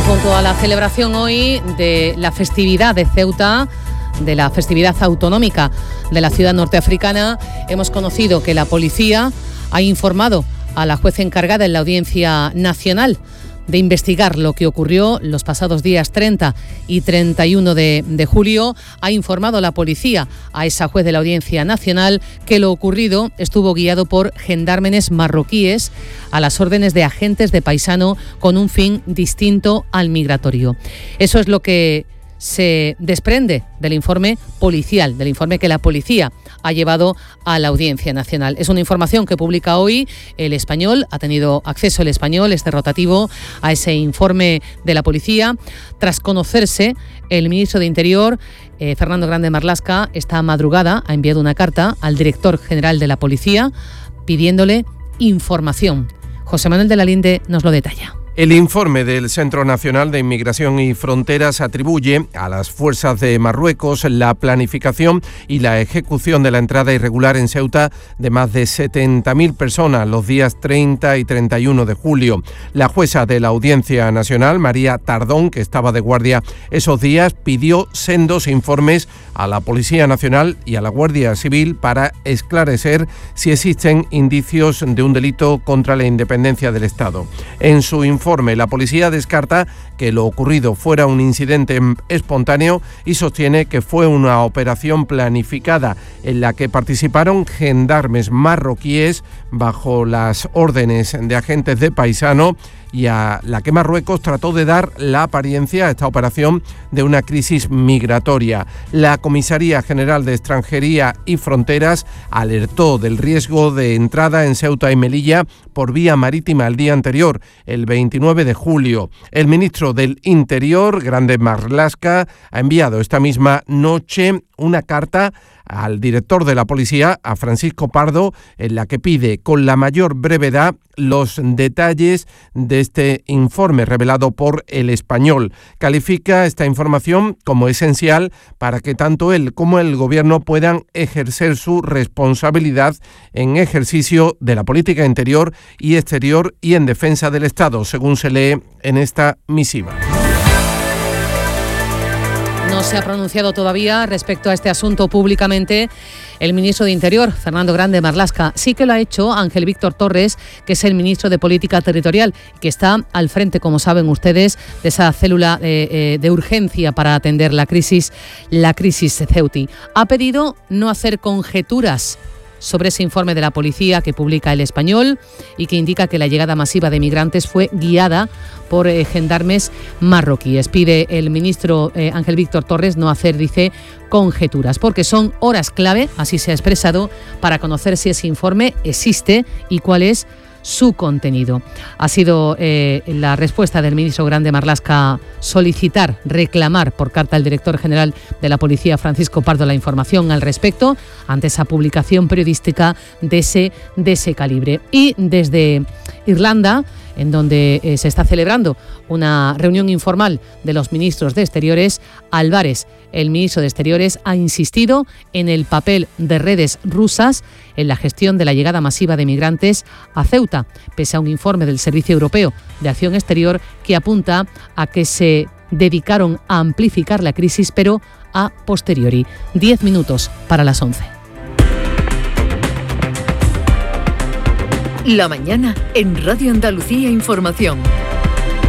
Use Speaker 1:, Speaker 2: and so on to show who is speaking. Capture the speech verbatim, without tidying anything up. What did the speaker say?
Speaker 1: Junto a la celebración hoy de la festividad de Ceuta, de la festividad autonómica de la ciudad norteafricana, hemos conocido que la policía ha informado a la juez encargada en la Audiencia Nacional de investigar lo que ocurrió los pasados días treinta y treinta y uno de, de julio. Ha informado la policía a esa juez de la Audiencia Nacional que lo ocurrido estuvo guiado por gendarmes marroquíes a las órdenes de agentes de Paisano con un fin distinto al migratorio. Eso es lo que se desprende del informe policial, del informe que la policía ha llevado a la Audiencia Nacional. Es una información que publica hoy El Español, ha tenido acceso El Español, este rotativo, a ese informe de la policía. Tras conocerse, el ministro de Interior, eh, Fernando Grande Marlaska, esta madrugada ha enviado una carta al director general de la policía pidiéndole información. José Manuel de la Linde nos lo detalla.
Speaker 2: El informe del Centro Nacional de Inmigración y Fronteras atribuye a las fuerzas de Marruecos la planificación y la ejecución de la entrada irregular en Ceuta de más de setenta mil personas los días treinta y treinta y uno de julio. La jueza de la Audiencia Nacional, María Tardón, que estaba de guardia esos días, pidió sendos informes a la Policía Nacional y a la Guardia Civil para esclarecer si existen indicios de un delito contra la independencia del Estado. En su informe, la policía descarta que lo ocurrido fuera un incidente espontáneo y sostiene que fue una operación planificada en la que participaron gendarmes marroquíes bajo las órdenes de agentes de Paisano y a la que Marruecos trató de dar la apariencia a esta operación de una crisis migratoria. La Comisaría General de Extranjería y Fronteras alertó del riesgo de entrada en Ceuta y Melilla por vía marítima el día anterior, el veintinueve de julio. El ministro del Interior, Grande Marlaska, ha enviado esta misma noche una carta al director de la policía, a Francisco Pardo, en la que pide con la mayor brevedad los detalles de este informe revelado por El Español. Califica esta información como esencial para que tanto él como el gobierno puedan ejercer su responsabilidad en ejercicio de la política interior y exterior y en defensa del Estado, según se lee en esta misiva.
Speaker 1: No se ha pronunciado todavía respecto a este asunto públicamente el ministro de Interior, Fernando Grande Marlaska. Sí que lo ha hecho Ángel Víctor Torres, que es el ministro de Política Territorial, que está al frente, como saben ustedes, de esa célula eh, de urgencia para atender la crisis, la crisis ceuti. Ha pedido no hacer conjeturas sobre ese informe de la policía que publica El Español y que indica que la llegada masiva de migrantes fue guiada por eh, gendarmes marroquíes. Pide el ministro eh, Ángel Víctor Torres no hacer, dice, conjeturas, porque son horas clave, así se ha expresado, para conocer si ese informe existe y cuál es su contenido. Ha sido eh, la respuesta del ministro Grande Marlaska solicitar, reclamar por carta al director general de la policía, Francisco Pardo, la información al respecto ante esa publicación periodística de ese, de ese calibre. Y desde Irlanda, en donde eh, se está celebrando una reunión informal de los ministros de Exteriores, Álvarez, el ministro de Exteriores, ha insistido en el papel de redes rusas en la gestión de la llegada masiva de migrantes a Ceuta, pese a un informe del Servicio Europeo de Acción Exterior que apunta a que se dedicaron a amplificar la crisis, pero a posteriori. Diez minutos para las once.
Speaker 3: La mañana en Radio Andalucía Información.